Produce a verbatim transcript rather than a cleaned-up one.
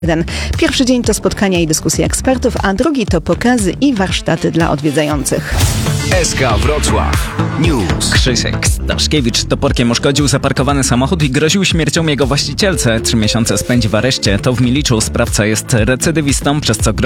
Ten pierwszy dzień to spotkania i dyskusje ekspertów, a drugi to pokazy i warsztaty dla odwiedzających. S K Wrocław News. Krzysiek Staszkiewicz toporkiem uszkodził zaparkowany samochód i groził śmiercią jego właścicielce. Trzy miesiące spędzi w areszcie. To w Miliczu. Sprawca jest recydywistą, przez co grozi